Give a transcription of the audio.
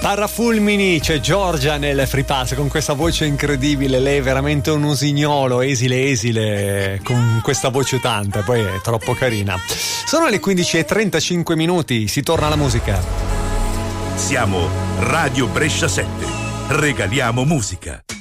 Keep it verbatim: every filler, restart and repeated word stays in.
Parafulmini, c'è Giorgia nel Free Pass con questa voce incredibile, lei è veramente un usignolo, esile esile, con questa voce tanta, poi è troppo carina. Sono le quindici e trentacinque minuti, si torna alla musica. Siamo Radio Brescia sette, regaliamo musica.